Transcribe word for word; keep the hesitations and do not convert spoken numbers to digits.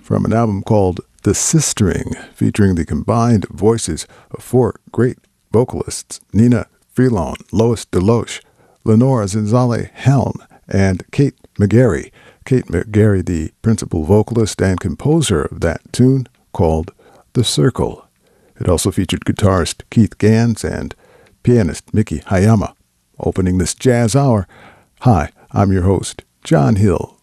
from an album called The Sistering, featuring the combined voices of four great vocalists, Nina Freelon, Lois DeLoche, Lenora Zinzale Helm, and Kate McGarry. Kate McGarry, the principal vocalist and composer of that tune called The Circle. It also featured guitarist Keith Gans and pianist Miki Hayama. Opening this jazz hour, hi, I'm your host, John Hill.